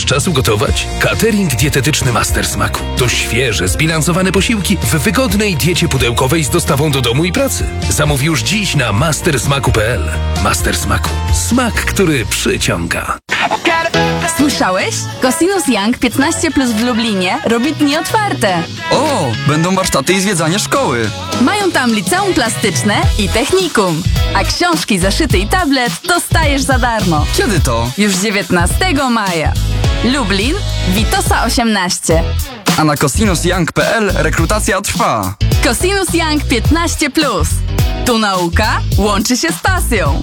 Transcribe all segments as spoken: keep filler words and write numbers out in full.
masz czasu gotować? Catering dietetyczny Master Smaku. To świeże, zbilansowane posiłki w wygodnej diecie pudełkowej z dostawą do domu i pracy. Zamów już dziś na master smaku kropka p l. Master Smaku. Smak, który przyciąga. Słyszałeś? Cosinus Young piętnaście plus w Lublinie robi dni otwarte. O, będą warsztaty i zwiedzanie szkoły. Mają tam liceum plastyczne i technikum. A książki, zeszyty i tablet dostajesz za darmo. Kiedy to? Już dziewiętnastego maja. Lublin, Witosa osiemnaście. A na cosinus young kropka p l rekrutacja trwa. Cosinus Young piętnaście plus. Tu nauka łączy się z pasją.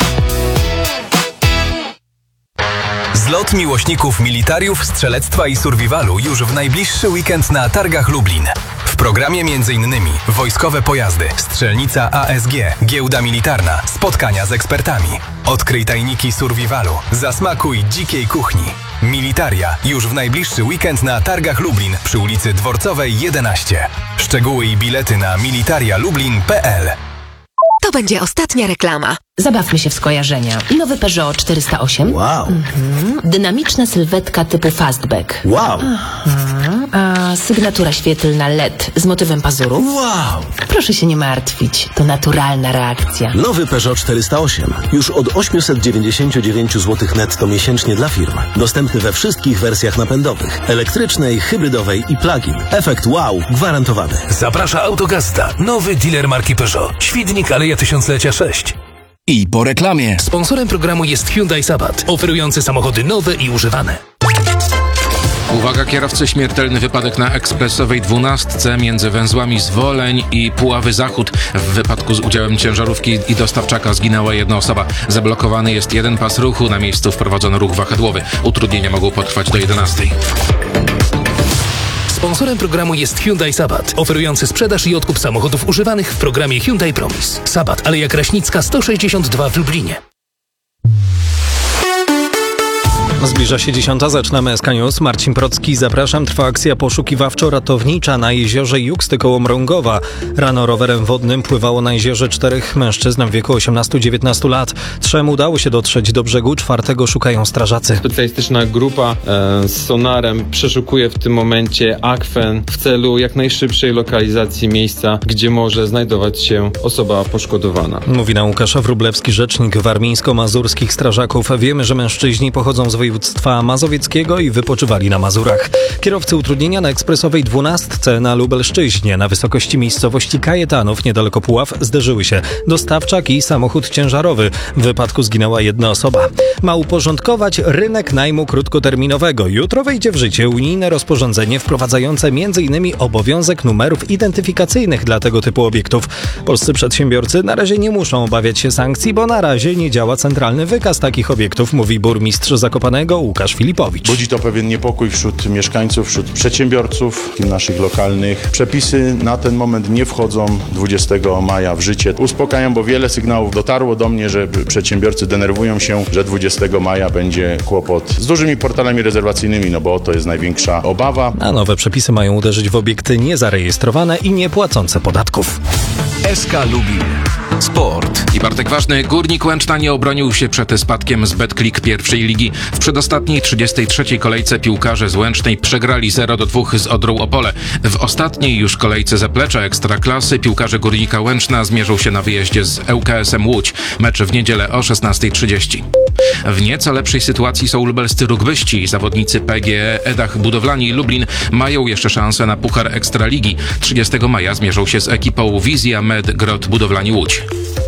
Zlot miłośników militariów, strzelectwa i survivalu już w najbliższy weekend na Targach Lublin. W programie m.in. wojskowe pojazdy, strzelnica A S G, giełda militarna, spotkania z ekspertami. Odkryj tajniki survivalu, zasmakuj dzikiej kuchni. Militaria już w najbliższy weekend na Targach Lublin przy ulicy Dworcowej jedenaście. Szczegóły i bilety na militaria lublin kropka p l. To będzie ostatnia reklama. Zabawmy się w skojarzenia. Nowy Peugeot czterysta osiem. Wow. Mhm. Dynamiczna sylwetka typu fastback. Wow. Mhm. A sygnatura świetlna L E D z motywem pazurów. Wow. Proszę się nie martwić. To naturalna reakcja. Nowy Peugeot czterysta osiem. Już od osiemset dziewięćdziesiąt dziewięć złotych netto miesięcznie dla firm. Dostępny we wszystkich wersjach napędowych. Elektrycznej, hybrydowej i plug-in. Efekt wow gwarantowany. Zaprasza Autogazda, nowy dealer marki Peugeot. Świdnik Aleja Tysiąclecia sześć. I po reklamie. Sponsorem programu jest Hyundai Sabat, oferujący samochody nowe i używane. Uwaga kierowcy, śmiertelny wypadek na ekspresowej dwunastce między węzłami Zwoleń i Puławy Zachód. W wypadku z udziałem ciężarówki i dostawczaka zginęła jedna osoba. Zablokowany jest jeden pas ruchu, na miejscu wprowadzono ruch wahadłowy. Utrudnienia mogą potrwać do jedenastej. Sponsorem programu jest Hyundai Sabat, oferujący sprzedaż i odkup samochodów używanych w programie Hyundai Promise. Sabat, Aleja Kraśnicka sto sześćdziesiąt dwa w Lublinie. Zbliża się dziesiąta, zaczynamy S K News. Marcin Procki, zapraszam. Trwa akcja poszukiwawczo-ratownicza na jeziorze Juksty koło Mrągowa. Rano rowerem wodnym pływało na jeziorze czterech mężczyzn w wieku osiemnastu do dziewiętnastu lat. Trzem udało się dotrzeć do brzegu, czwartego szukają strażacy. Specjalistyczna grupa e, z sonarem przeszukuje w tym momencie akwen w celu jak najszybszej lokalizacji miejsca, gdzie może znajdować się osoba poszkodowana. Mówi nam Łukasz Wróblewski, rzecznik warmińsko-mazurskich strażaków. Wiemy, że mężczyźni pochodzą z województwa mazowieckiego i wypoczywali na Mazurach. Kierowcy utrudnienia na ekspresowej dwunastce na Lubelszczyźnie na wysokości miejscowości Kajetanów niedaleko Puław zderzyły się dostawczak i samochód ciężarowy. W wypadku zginęła jedna osoba. Ma uporządkować rynek najmu krótkoterminowego. Jutro wejdzie w życie unijne rozporządzenie wprowadzające między innymi obowiązek numerów identyfikacyjnych dla tego typu obiektów. Polscy przedsiębiorcy na razie nie muszą obawiać się sankcji, bo na razie nie działa centralny wykaz takich obiektów, mówi burmistrz Zakopanego Łukasz Filipowicz. Budzi to pewien niepokój wśród mieszkańców, wśród przedsiębiorców naszych lokalnych. Przepisy na ten moment nie wchodzą dwudziestego maja w życie. Uspokajam, bo wiele sygnałów dotarło do mnie, że przedsiębiorcy denerwują się, że dwudziestego maja będzie kłopot z dużymi portalami rezerwacyjnymi, no bo to jest największa obawa. A nowe przepisy mają uderzyć w obiekty niezarejestrowane i niepłacące podatków. S K Lublin. Sport. I Bartek Ważny, Górnik Łęczna nie obronił się przed spadkiem z Betclic pierwszej ligi. W przedostatniej trzydziestej trzeciej kolejce piłkarze z Łęcznej przegrali zero do dwóch z Odrą Opole. W ostatniej już kolejce Zaplecza Ekstraklasy piłkarze Górnika Łęczna zmierzą się na wyjeździe z L K S M Łódź. Mecz w niedzielę o szesnastej trzydzieści. W nieco lepszej sytuacji są lubelscy rugbyści. Zawodnicy P G E Edach Budowlani i Lublin mają jeszcze szansę na Puchar Ekstraligi. trzydziestego maja zmierzą się z ekipą Wizja Med Grot Budowlani Łódź.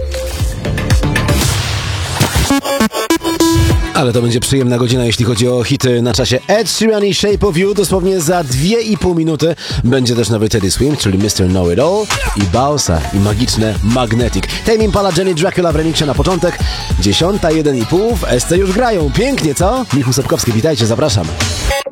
Ale to będzie przyjemna godzina, jeśli chodzi o hity na czasie. Ed Sheeran i Shape of You dosłownie za dwie i pół minuty. Będzie też nowy Teddy Swim, czyli mister Know It All i Bausa i magiczne Magnetic. Tame Impala, Jenny Dracula w remiksie na początek. Dziesiąta jeden i pół w S C już grają. Pięknie, co? Michał Sepkowski, witajcie, zapraszam.